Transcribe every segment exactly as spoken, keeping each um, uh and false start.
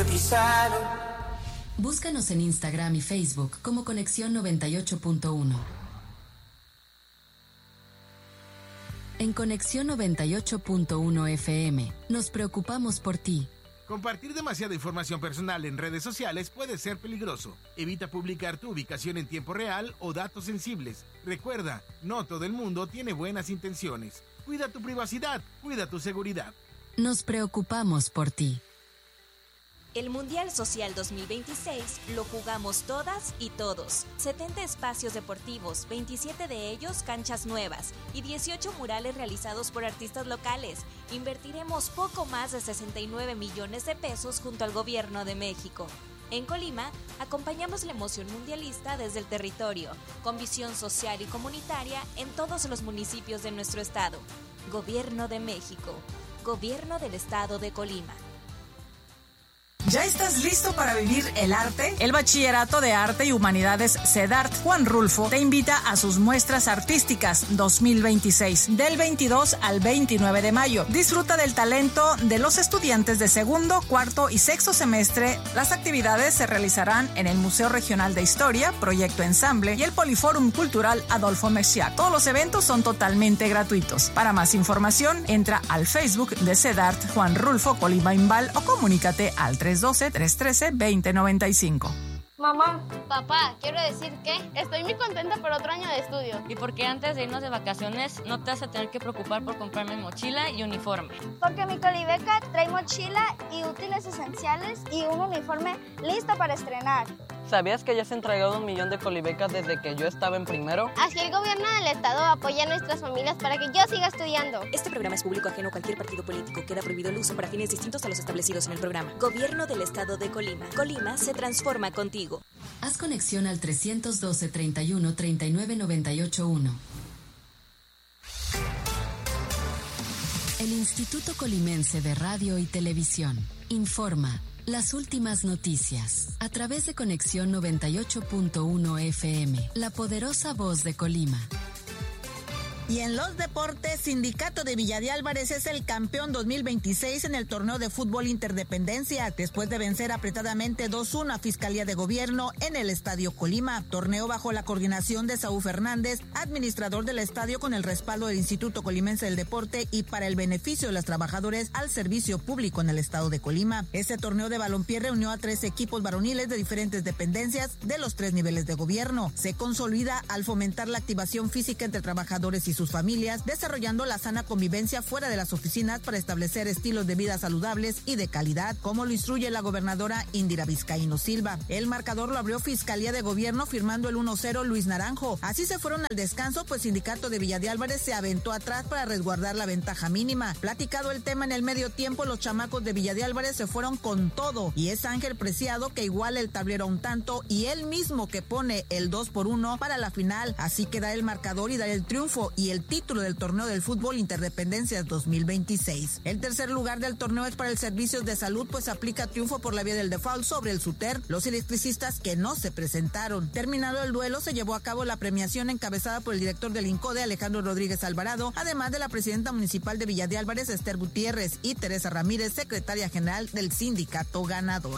que pisaron. Búscanos en Instagram y Facebook como Conexión noventa y ocho punto uno. En Conexión noventa y ocho punto uno F M, nos preocupamos por ti. Compartir demasiada información personal en redes sociales puede ser peligroso. Evita publicar tu ubicación en tiempo real o datos sensibles. Recuerda, no todo el mundo tiene buenas intenciones. Cuida tu privacidad, cuida tu seguridad. Nos preocupamos por ti. El Mundial Social dos mil veintiséis lo jugamos todas y todos. setenta espacios deportivos, veintisiete de ellos canchas nuevas y dieciocho murales realizados por artistas locales. Invertiremos poco más de sesenta y nueve millones de pesos junto al Gobierno de México. En Colima, acompañamos la emoción mundialista desde el territorio, con visión social y comunitaria en todos los municipios de nuestro estado. Gobierno de México. Gobierno del Estado de Colima. ¿Ya estás listo para vivir el arte? El Bachillerato de Arte y Humanidades CEDART Juan Rulfo te invita a sus muestras artísticas dos mil veintiséis, del veintidós al veintinueve de mayo. Disfruta del talento de los estudiantes de segundo, cuarto y sexto semestre. Las actividades se realizarán en el Museo Regional de Historia, Proyecto Ensamble y el Poliforum Cultural Adolfo Mexiac. Todos los eventos son totalmente gratuitos. Para más información, entra al Facebook de CEDART Juan Rulfo Colima Imbal o comunícate al tres doce, tres trece, veinte noventa y cinco. Mamá, papá, quiero decir que estoy muy contenta por otro año de estudio. Y porque antes de irnos de vacaciones no te vas a tener que preocupar por comprarme mochila y uniforme. Porque mi Colibeca trae mochila y útiles esenciales y un uniforme listo para estrenar. ¿Sabías que ya se han entregado un millón de colibecas desde que yo estaba en primero? Así el gobierno del estado apoya a nuestras familias para que yo siga estudiando. Este programa es público ajeno a cualquier partido político. Queda prohibido el uso para fines distintos a los establecidos en el programa. Gobierno del Estado de Colima. Colima se transforma contigo. Haz conexión al trescientos doce, treinta y uno, treinta y nueve, noventa y ocho uno. El Instituto Colimense de Radio y Televisión informa las últimas noticias a través de Conexión noventa y ocho punto uno F M, la poderosa voz de Colima. Y en los deportes, Sindicato de Villa de Álvarez es el campeón dos mil veintiséis en el torneo de fútbol Interdependencia, después de vencer apretadamente dos uno a Fiscalía de Gobierno en el Estadio Colima. Torneo bajo la coordinación de Saúl Fernández, administrador del estadio, con el respaldo del Instituto Colimense del Deporte y para el beneficio de los trabajadores al servicio público en el estado de Colima. Este torneo de balompié reunió a tres equipos varoniles de diferentes dependencias de los tres niveles de gobierno. Se consolida al fomentar la activación física entre trabajadores y sus familias, desarrollando la sana convivencia fuera de las oficinas para establecer estilos de vida saludables y de calidad, como lo instruye la gobernadora Indira Vizcaíno Silva. El marcador lo abrió Fiscalía de Gobierno firmando el uno cero Luis Naranjo. Así se fueron al descanso, pues Sindicato de Villa de Álvarez se aventó atrás para resguardar la ventaja mínima. Platicado el tema en el medio tiempo, los chamacos de Villa de Álvarez se fueron con todo y es Ángel Preciado que iguala el tablero a un tanto y él mismo que pone el dos por uno para la final. Así que da el marcador y da el triunfo y el título del torneo del fútbol Interdependencias dos mil veintiséis. El tercer lugar del torneo es para el Servicios de Salud, pues aplica triunfo por la vía del default sobre el SUTER, los electricistas que no se presentaron. Terminado el duelo, se llevó a cabo la premiación encabezada por el director del INCODE, Alejandro Rodríguez Alvarado, además de la presidenta municipal de Villa de Álvarez, Esther Gutiérrez, y Teresa Ramírez, secretaria general del sindicato ganador.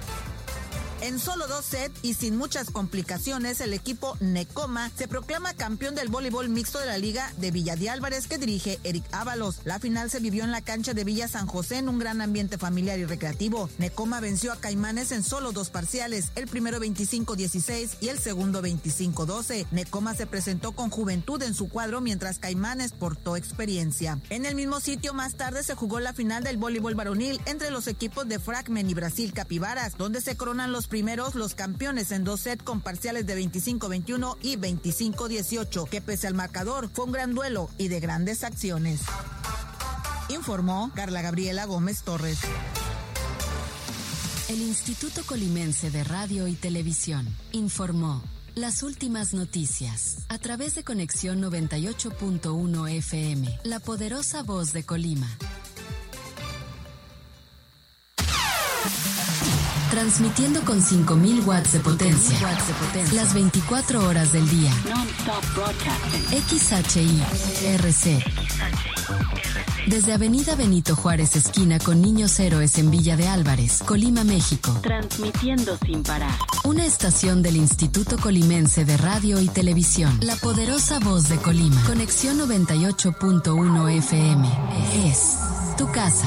En solo dos sets y sin muchas complicaciones, el equipo Necoma se proclama campeón del voleibol mixto de la Liga de Villa de Álvarez que dirige Eric Ábalos. La final se vivió en la cancha de Villa San José en un gran ambiente familiar y recreativo. Necoma venció a Caimanes en solo dos parciales, el primero veinticinco dieciséis y el segundo veinticinco doce. Necoma se presentó con juventud en su cuadro mientras Caimanes portó experiencia. En el mismo sitio más tarde se jugó la final del voleibol varonil entre los equipos de Fragmen y Brasil Capibaras, donde se coronan los primeros los campeones en dos sets con parciales de veinticinco veintiuno y veinticinco dieciocho, que pese al marcador fue un gran duelo y de grandes acciones. Informó Carla Gabriela Gómez Torres. El Instituto Colimense de Radio y Televisión informó las últimas noticias a través de Conexión noventa y ocho punto uno F M, la poderosa voz de Colima. Transmitiendo con cinco mil watts de potencia, watts de potencia las veinticuatro horas del día. Non-stop broadcasting. X H I R C Desde Avenida Benito Juárez, esquina con Niños Héroes en Villa de Álvarez, Colima, México. Transmitiendo sin parar. Una estación del Instituto Colimense de Radio y Televisión. La poderosa voz de Colima. Conexión noventa y ocho punto uno F M. Es tu casa.